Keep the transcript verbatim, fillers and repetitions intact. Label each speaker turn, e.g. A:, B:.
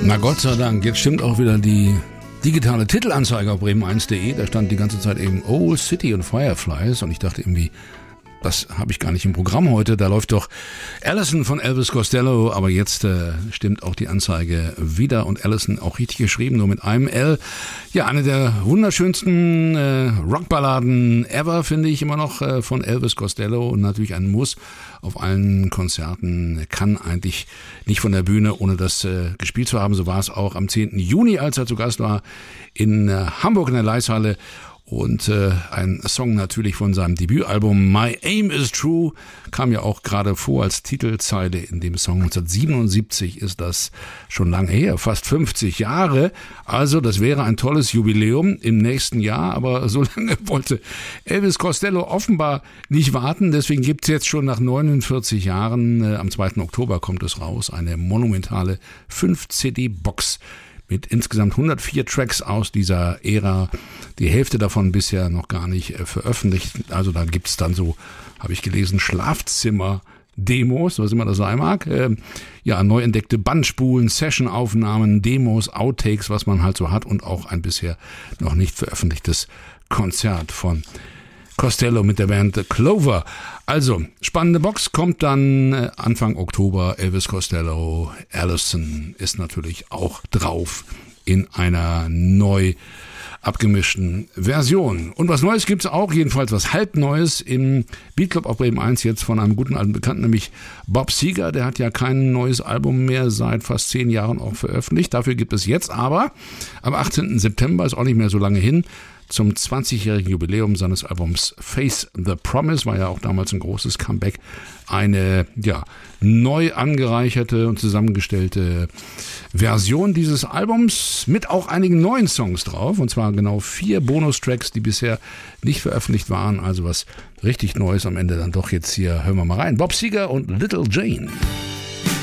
A: Na Gott sei Dank, jetzt stimmt auch wieder die digitale Titelanzeige auf bremen eins punkt de. Da stand die ganze Zeit eben Old City und Fireflies und ich dachte irgendwie, das habe ich gar nicht im Programm heute. Da läuft doch Allison von Elvis Costello, aber jetzt äh, stimmt auch die Anzeige wieder und Allison auch richtig geschrieben, nur mit einem L. Ja, eine der wunderschönsten äh, Rockballaden ever, finde ich immer noch, äh, von Elvis Costello und natürlich ein Muss auf allen Konzerten. Kann eigentlich nicht von der Bühne, ohne das äh, gespielt zu haben. So war es auch am zehnten Juni, als er zu Gast war in äh, Hamburg in der Leishalle. Und äh, ein Song natürlich von seinem Debütalbum My Aim is True kam ja auch gerade vor als Titelzeile in dem Song. neunzehnhundertsiebenundsiebzig ist das schon lange her, fast fünfzig Jahre. Also das wäre ein tolles Jubiläum im nächsten Jahr, aber so lange wollte Elvis Costello offenbar nicht warten. Deswegen gibt's jetzt schon nach neunundvierzig Jahren, äh, am zweiten Oktober kommt es raus, eine monumentale fünf C D-Box mit insgesamt hundertvier Tracks aus dieser Ära. Die Hälfte davon bisher noch gar nicht äh, veröffentlicht. Also da gibt's dann so, habe ich gelesen, Schlafzimmer-Demos, was immer das sein mag. Äh, ja, neu entdeckte Bandspulen, Session-Aufnahmen, Demos, Outtakes, was man halt so hat und auch ein bisher noch nicht veröffentlichtes Konzert von Costello mit der Band The Clover. Also, spannende Box, kommt dann Anfang Oktober. Elvis Costello, Allison ist natürlich auch drauf in einer neu abgemischten Version. Und was Neues gibt's auch, jedenfalls was halbneues im Beatclub auf Bremen eins jetzt von einem guten alten Bekannten, nämlich Bob Seger. Der hat ja kein neues Album mehr seit fast zehn Jahren auch veröffentlicht. Dafür gibt es jetzt aber am achtzehnten September, ist auch nicht mehr so lange hin, zum zwanzigjährigen Jubiläum seines Albums Face the Promise, war ja auch damals ein großes Comeback, eine ja neu angereicherte und zusammengestellte Version dieses Albums mit auch einigen neuen Songs drauf, und zwar genau vier Bonustracks, die bisher nicht veröffentlicht waren, also was richtig Neues am Ende dann doch jetzt hier. Hören wir mal rein. Bob Seger und Little Jane.